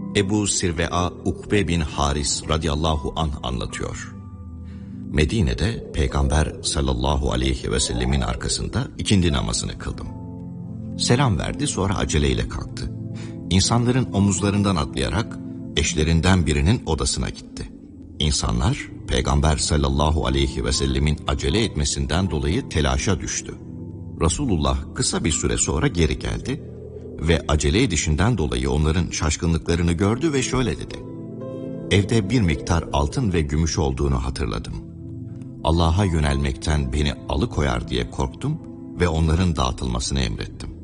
Ebu Sirve'a Ukbe bin Haris radıyallahu anh anlatıyor. Medine'de Peygamber sallallahu aleyhi ve sellemin arkasında ikindi namazını kıldım. Selam verdi, sonra aceleyle kalktı. İnsanların omuzlarından atlayarak eşlerinden birinin odasına gitti. İnsanlar Peygamber sallallahu aleyhi ve sellemin acele etmesinden dolayı telaşa düştü. Resulullah kısa bir süre sonra geri geldi ve acele edişinden dolayı onların şaşkınlıklarını gördü ve şöyle dedi: Evde bir miktar altın ve gümüş olduğunu hatırladım. Allah'a yönelmekten beni alıkoyar diye korktum ve onların dağıtılmasını emrettim.